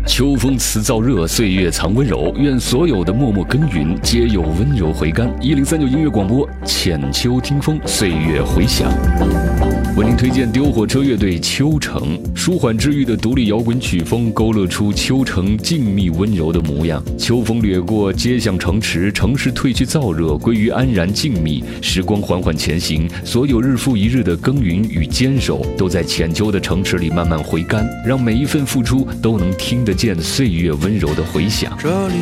秋风辞燥热，岁月藏温柔。愿所有的默默耕耘皆有温柔回甘。1039音乐广播，浅秋听风，岁月回响。为您推荐丢火车乐队《秋城》，舒缓治愈的独立摇滚曲风，勾勒出秋城静谧温柔的模样。秋风掠过，街巷城池，城市褪去燥热，归于安然静谧。时光缓缓前行，所有日复一日的耕耘与坚守，都在浅秋的城池里慢慢回甘，让每一份付出都能听得见岁月温柔的回响。